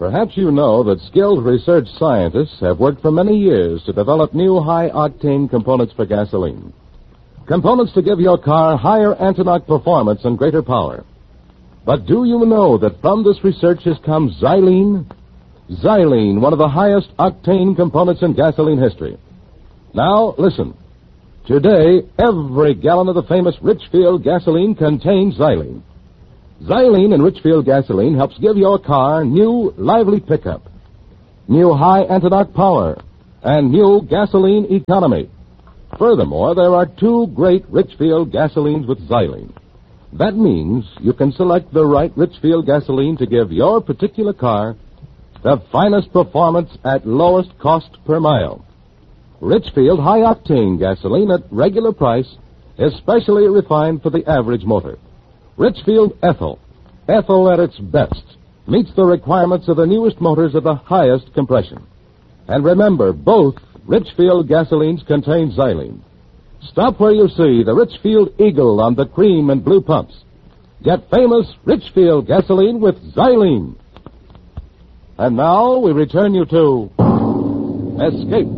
Perhaps you know that skilled research scientists have worked for many years to develop new high-octane components for gasoline. Components to give your car higher anti-knock performance and greater power. But do you know that from this research has come xylene? Xylene, one of the highest octane components in gasoline history. Now, listen. Today, every gallon of the famous Richfield gasoline contains xylene. Xylene in Richfield gasoline helps give your car new, lively pickup, new high anti-knock power, and new gasoline economy. Furthermore, there are two great Richfield gasolines with xylene. That means you can select the right Richfield gasoline to give your particular car the finest performance at lowest cost per mile. Richfield high-octane gasoline at regular price is specially refined for the average motor. Richfield Ethyl. Ethyl at its best meets the requirements of the newest motors of the highest compression. And remember, both Richfield gasolines contain xylene. Stop where you see the Richfield Eagle on the cream and blue pumps. Get famous Richfield gasoline with xylene. And now we return you to Escape.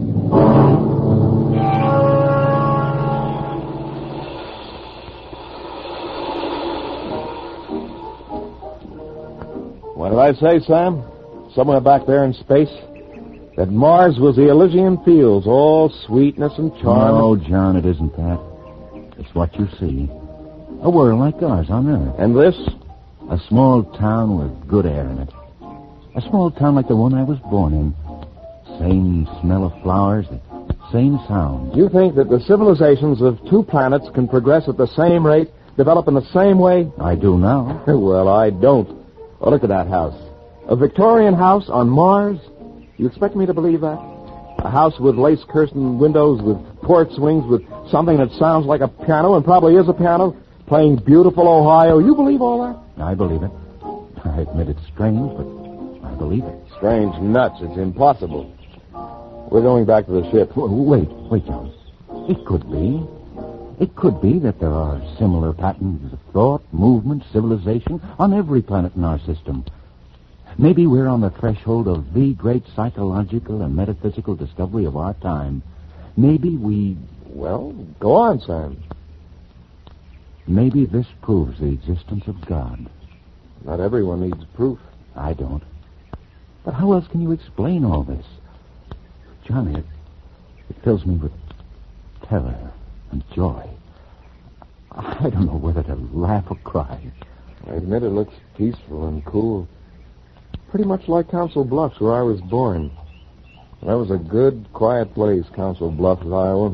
What did I say, Sam? Somewhere back there in space? That Mars was the Elysian fields, all sweetness and charm. No, John, it isn't that. It's what you see. A world like ours on Earth. And this? A small town with good air in it. A small town like the one I was born in. Same smell of flowers, the same sound. You think that the civilizations of two planets can progress at the same rate, develop in the same way? I do now. Well, I don't. Oh, look at that house. A Victorian house on Mars? You expect me to believe that? A house with lace-curtained windows, with porch swings, with something that sounds like a piano and probably is a piano, playing beautiful Ohio. You believe all that? I believe it. I admit it's strange, but I believe it. Strange nuts. It's impossible. We're going back to the ship. Wait, John. It could be. It could be that there are similar patterns of thought, movement, civilization on every planet in our system. Maybe we're on the threshold of the great psychological and metaphysical discovery of our time. Maybe we... Well, go on, Sam. Maybe this proves the existence of God. Not everyone needs proof. I don't. But how else can you explain all this? Johnny, it fills me with terror and joy. I don't know whether to laugh or cry. I admit it looks peaceful and cool. Pretty much like Council Bluffs, where I was born. That was a good, quiet place, Council Bluffs, Iowa.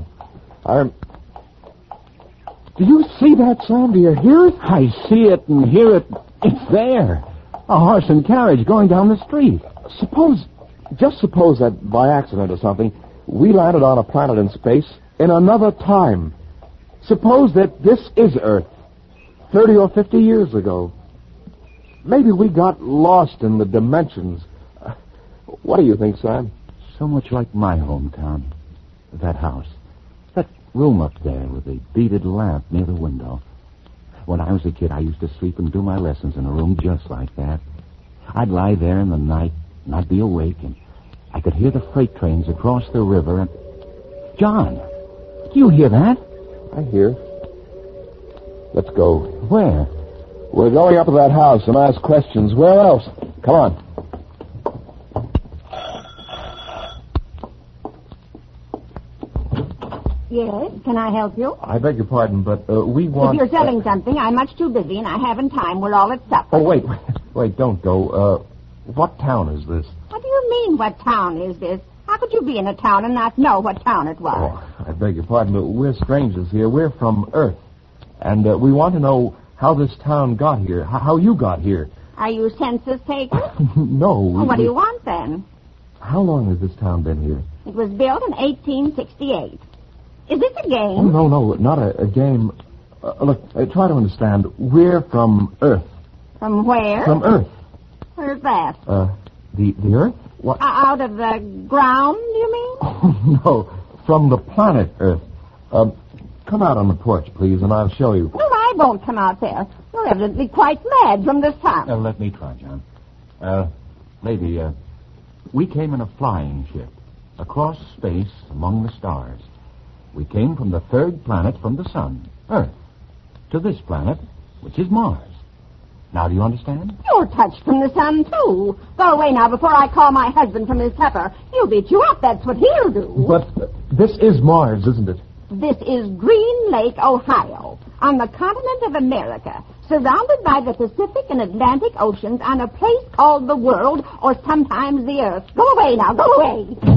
Do you see that, Sam? Do you hear it? I see it and hear it. It's there. A horse and carriage going down the street. Just suppose that by accident or something, we landed on a planet in space in another time. Suppose that this is Earth, 30 or 50 years ago. Maybe we got lost in the dimensions. What do you think, Sam? So much like my hometown. That house. That room up there with the beaded lamp near the window. When I was a kid, I used to sleep and do my lessons in a room just like that. I'd lie there in the night, and I'd be awake, and I could hear the freight trains across the river, and... John, do you hear that? I hear. Let's go. Where? We're going up to that house and ask questions. Where else? Come on. Yes, can I help you? I beg your pardon, but we want... If you're selling something, I'm much too busy and I haven't time. We're all at supper. Oh, wait, don't go. What town is this? What do you mean, what town is this? How could you be in a town and not know what town it was? Oh, I beg your pardon, but we're strangers here. We're from Earth. And we want to know how this town got here, how you got here. Are you census taker? No. Well, what do you want, then? How long has this town been here? It was built in 1868. Is this a game? Oh, no, not a game. Look, try to understand. We're from Earth. From where? From Earth. Where's that? The Earth? What? Out of the ground, you mean? Oh, no, from the planet Earth. Come out on the porch, please, and I'll show you. No, I won't come out there. You're evidently quite mad from this town. Let me try, John. Lady, we came in a flying ship across space among the stars. We came from the third planet from the sun, Earth, to this planet, which is Mars. Now, do you understand? You're touched from the sun, too. Go away now before I call my husband from his supper. He'll beat you up, that's what he'll do. But this is Mars, isn't it? This is Green Lake, Ohio, on the continent of America, surrounded by the Pacific and Atlantic Oceans on a place called the world, or sometimes the Earth. Go away now, go away.